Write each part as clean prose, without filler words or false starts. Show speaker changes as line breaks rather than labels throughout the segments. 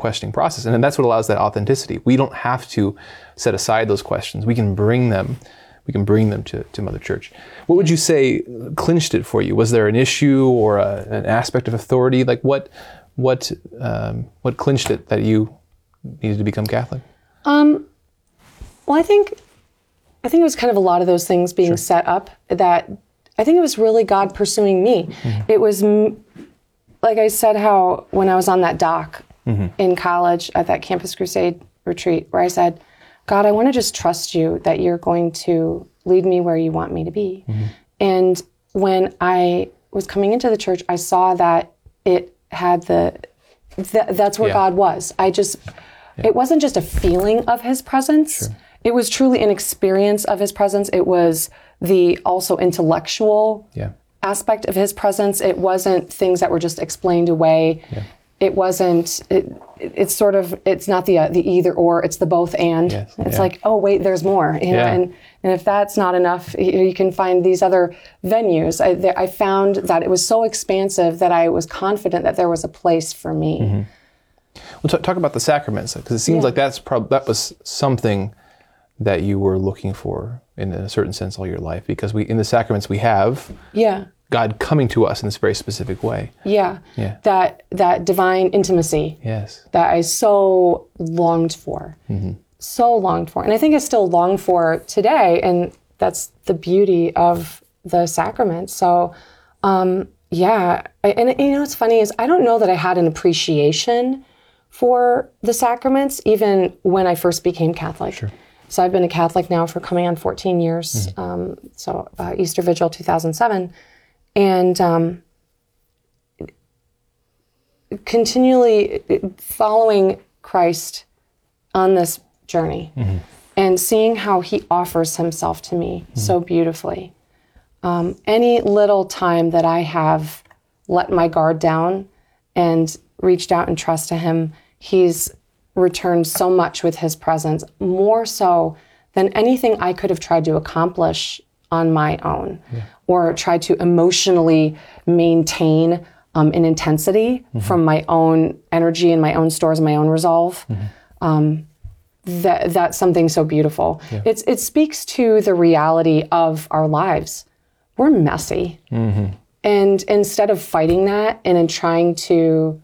questioning process. And then that's what allows that authenticity. We don't have to set aside those questions. We can bring them to Mother Church. What would you say clinched it for you? Was there an issue or an aspect of authority? Like what clinched it that you needed to become Catholic?
Well, I think it was kind of a lot of those things being set up, that I think it was really God pursuing me. Mm-hmm. It was, like I said, how when I was on that dock in college at that Campus Crusade retreat, where I said, God, I want to just trust you that you're going to lead me where you want me to be. Mm-hmm. And when I was coming into the church, I saw that it had that's where God was. It wasn't just a feeling of his presence. Sure. It was truly an experience of his presence. It was the also intellectual aspect of his presence. It wasn't things that were just explained away. Yeah. It wasn't, it's not the either or, it's the both and. Yes. It's like, oh wait, there's more. You know? And if that's not enough, you can find these other venues. I found that it was so expansive that I was confident that there was a place for me. Mm-hmm.
Well, talk about the sacraments, because it seems like that was something that you were looking for in a certain sense all your life, because in the sacraments we have God coming to us in this very specific way. Yeah.
That divine intimacy.
Yes.
That I so longed for. Mm-hmm. So longed for. And I think I still long for today, and that's the beauty of the sacrament. So, and what's funny is I don't know that I had an appreciation for the sacraments even when I first became Catholic. Sure. So I've been a Catholic now for coming on 14 years. Mm-hmm. Easter Vigil 2007. And continually following Christ on this journey and seeing how he offers himself to me so beautifully. Any little time that I have let my guard down and reached out in trust to him, he's returned so much with his presence, more so than anything I could have tried to accomplish on my own or try to emotionally maintain an intensity from my own energy and my own stores and my own resolve. That's something so beautiful. Yeah. It speaks to the reality of our lives. We're messy. Mm-hmm. And instead of fighting that and in trying to,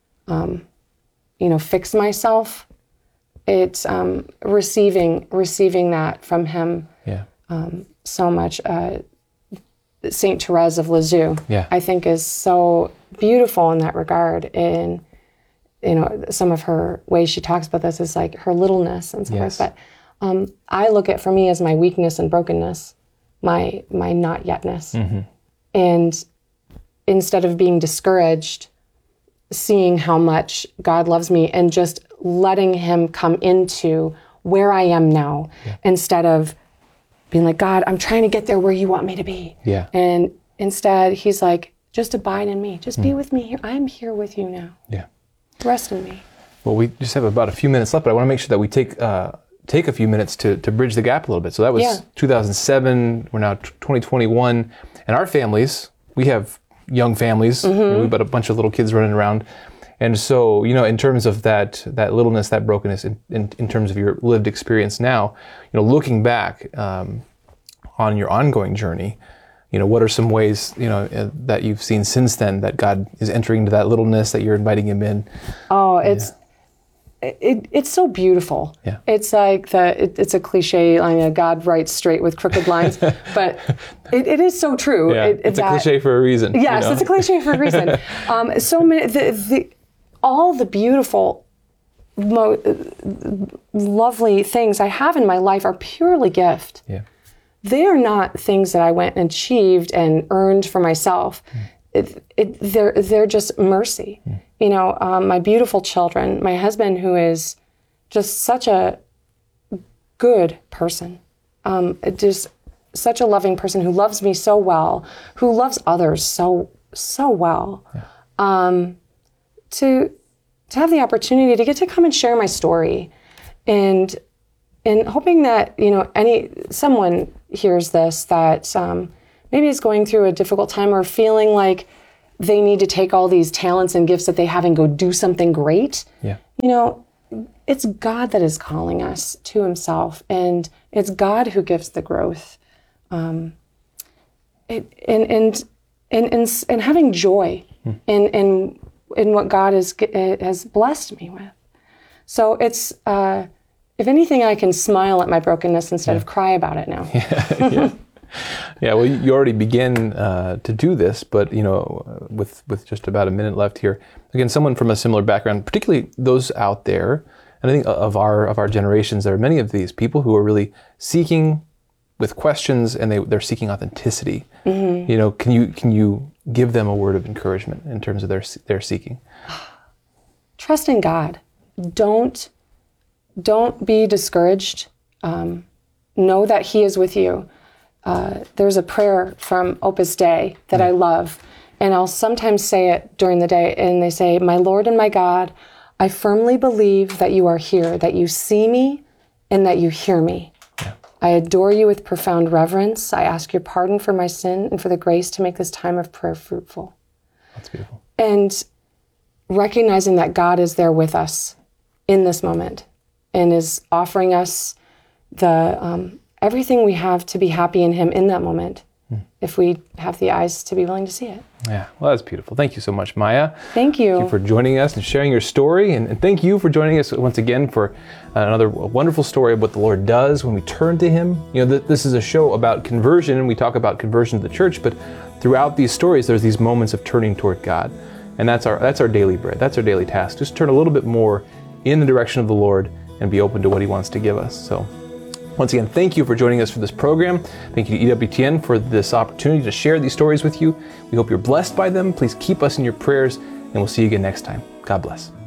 fix myself, it's receiving that from him so much. Saint Therese of Lisieux, I think, is so beautiful in that regard. In some of her ways she talks about this is like her littleness and so forth. But I look at for me as my weakness and brokenness, my not yetness, and instead of being discouraged, seeing how much God loves me and just letting him come into where I am now, instead of being like, God, I'm trying to get there where you want me to be. Yeah. And instead, he's like, just abide in me. Just be with me here. I'm here with you now. Yeah. Rest in me.
Well, we just have about a few minutes left, but I want to make sure that we take a few minutes to bridge the gap a little bit. So that was 2007. We're now 2021. And our families, we have young families. We've got a bunch of little kids running around. And so, in terms of that littleness, that brokenness, in terms of your lived experience now, looking back on your ongoing journey, what are some ways, that you've seen since then that God is entering into that littleness, that you're inviting him in?
Oh, it's so beautiful. Yeah. It's like it's a cliche line, God writes straight with crooked lines, but it is so true.
Yeah, it's a cliche for a reason.
Yes, it's a cliche for a reason. So many, all the beautiful, lovely things I have in my life are purely gift. Yeah. They are not things that I went and achieved and earned for myself. They're just mercy. My beautiful children, my husband, who is just such a good person, just such a loving person who loves me so well, who loves others so well. Yeah. To have the opportunity to get to come and share my story, and hoping that someone hears this that maybe is going through a difficult time or feeling like they need to take all these talents and gifts that they have and go do something great. Yeah. you know, it's God that is calling us to himself, and it's God who gives the growth. And having joy in what God has blessed me with. So it's, if anything, I can smile at my brokenness instead of cry about it now.
Yeah, well, you already begin to do this, but you know, with just about a minute left here, again, someone from a similar background, particularly those out there, and I think of our generations, there are many of these people who are really seeking with questions, and they're seeking authenticity. You know, can you give them a word of encouragement in terms of their seeking?
Trust in God. Don't be discouraged. Know that He is with you. There's a prayer from Opus Dei that I love, and I'll sometimes say it during the day, and they say, "My Lord and my God, I firmly believe that you are here, that you see me, and that you hear me. I adore you with profound reverence. I ask your pardon for my sin and for the grace to make this time of prayer fruitful."
That's beautiful.
And recognizing that God is there with us in this moment and is offering us the everything we have to be happy in Him in that moment, if we have the eyes to be willing to see it.
Yeah, well, that's beautiful. Thank you so much, Maya.
Thank you.
Thank you for joining us and sharing your story. And thank you for joining us once again for another wonderful story of what the Lord does when we turn to Him. You know, this is a show about conversion, and we talk about conversion to the church, but throughout these stories, there's these moments of turning toward God. And that's our daily bread. That's our daily task. Just turn a little bit more in the direction of the Lord and be open to what He wants to give us. So once again, thank you for joining us for this program. Thank you to EWTN for this opportunity to share these stories with you. We hope you're blessed by them. Please keep us in your prayers, and we'll see you again next time. God bless.